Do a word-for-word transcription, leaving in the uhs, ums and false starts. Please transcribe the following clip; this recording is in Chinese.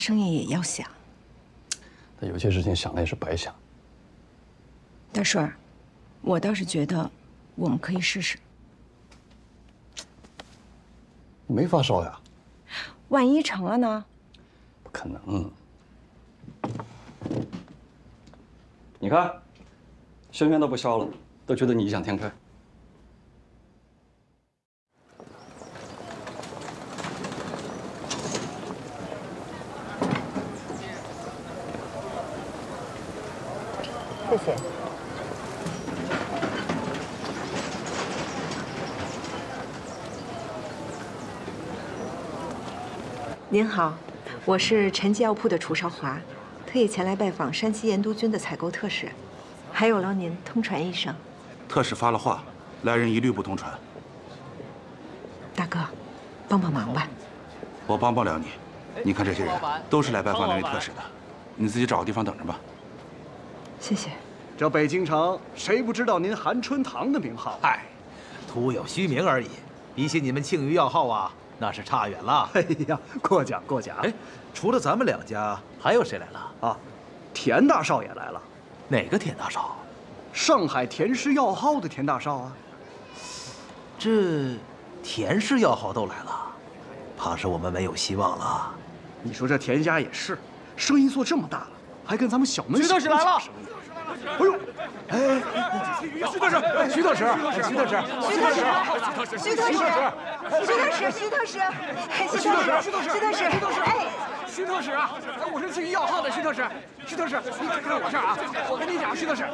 生意也要想。 但有些事情想了也是白想。 大顺儿，我倒是觉得我们可以试试。 没发烧呀？ 万一成了呢？ 不可能。你看，轩轩都不消了，都觉得你异想天开。 谢谢。您好，我是陈记药铺的楚少华，特意前来拜访山西盐都军的采购特使，还有劳您通传一声。 特使发了话，来人一律不通传。 大哥，帮帮忙吧。 我帮不了你，你看这些人都是来拜访那位特使的，你自己找个地方等着吧。 谢谢。 这北京城谁不知道您韩春堂的名号？ 嗨，徒有虚名而已，比起你们庆余药号啊，那是差远了。 哎呀，过奖过奖。 哎，除了咱们两家，还有谁来了？ 啊，田大少也来了。 哪个田大少？ 上海田氏药号的田大少啊。 这田氏药号都来了，怕是我们没有希望了。 你说这田家也是，生意做这么大了，还跟咱们小门徐特使来了。 哎呦，哎， 徐特使，徐特使，徐特使， 徐特使，徐特使，徐特使，徐特使，徐特使，徐特使，徐特使，哎， 徐特使啊，我是庆余药号的徐特使，徐特使，你看看我这儿啊，我跟你讲，徐特使。